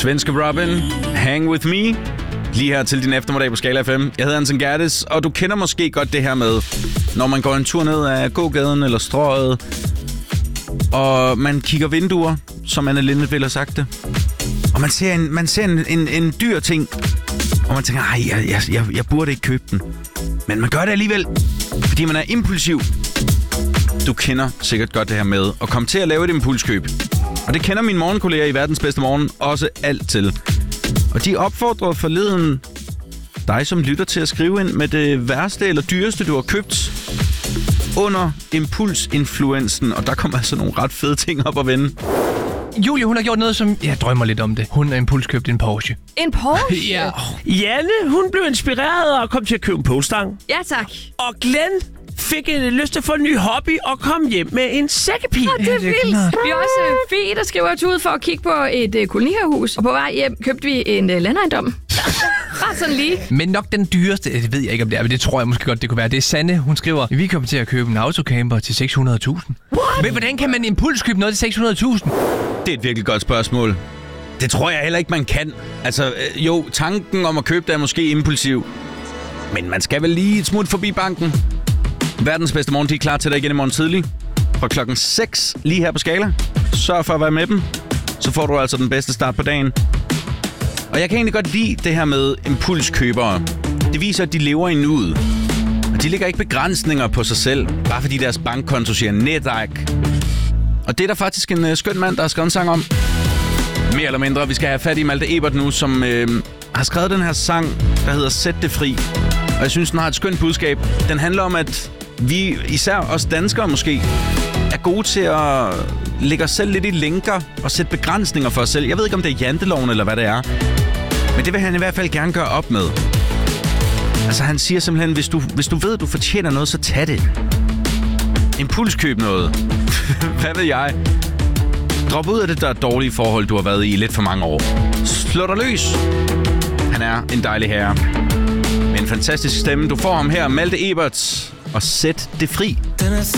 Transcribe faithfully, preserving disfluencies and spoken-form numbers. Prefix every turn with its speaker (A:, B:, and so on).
A: Svenske Robin, Hang With Me. Lige her til din eftermiddag på Skala F M. Jeg hedder Hansen Gerdes, og du kender måske godt det her med, når man går en tur ned ad gågaden eller strøget, og man kigger vinduer, som Anne Linnet ville have sagt det. Og man ser en, man ser en, en, en dyr ting, og man tænker, ej, jeg, jeg, jeg, jeg burde ikke købe den. Men man gør det alligevel, fordi man er impulsiv. Du kender sikkert godt det her med at komme til at lave et impulskøb. Og det kender mine morgenkolleger i Verdens Bedste Morgen også alt til. Og de opfordrede forleden dig, som lytter, til at skrive ind med det værste eller dyreste, du har købt under impulsinfluensen. Og der kommer altså nogle ret fede ting op at vende.
B: Julie, hun har gjort noget, som jeg drømmer lidt om det. Hun har impulskøbt en Porsche.
C: En Porsche?
B: Ja.
D: Janne, hun blev inspireret og kom til at købe en polestang.
C: Ja, tak.
D: Og Glenn fik en lyst til at få en ny hobby og kom hjem med en sækkepil.
C: Ja, det er vildt. Vi har også uh, Fie, der skriver ud for at kigge på et uh, kolonihavehus. Og på vej hjem købte vi en uh, landejendom. Bare sådan lige.
B: Men nok den dyreste, det ved jeg ikke om det er, men det tror jeg måske godt, det kunne være. Det er Sanne, hun skriver, vi kommer til at købe en autocamper til seks hundrede tusind. Men hvordan kan man impulskøbe noget til seks hundrede tusind?
A: Det er et virkelig godt spørgsmål. Det tror jeg heller ikke, man kan. Altså, øh, jo, tanken om at købe det er måske impulsiv. Men man skal vel lige et smut forbi banken. Verdens Bedste Morgen, de er klar til dig igen i morgen tidlig. Fra klokken seks, lige her på Skala. Sørg for at være med dem. Så får du altså den bedste start på dagen. Og jeg kan egentlig godt lide det her med impulskøbere. Det viser, at de lever i nuet. Og de lægger ikke begrænsninger på sig selv, bare fordi deres bankkonto siger netak. Og det er der faktisk en øh, skøn mand, der har skrevet en sang om. Mere eller mindre. Vi skal have fat i Malte Ebert nu, som øh, har skrevet den her sang, der hedder Sæt det fri. Og jeg synes, den har et skønt budskab. Den handler om, at vi, især os danskere måske, er gode til at lægge os selv lidt i lænker og sætte begrænsninger for os selv. Jeg ved ikke, om det er janteloven eller hvad det er. Men det vil han i hvert fald gerne gøre op med. Altså han siger simpelthen, hvis du, hvis du ved, du fortjener noget, så tag det. Impulskøb noget. Hvad ved jeg? Drop ud af det der dårlige forhold, du har været i lidt for mange år. Slå dig løs. Han er en dejlig herre. Med en fantastisk stemme. Du får ham her, Malte Ebert. Og Sæt det fri.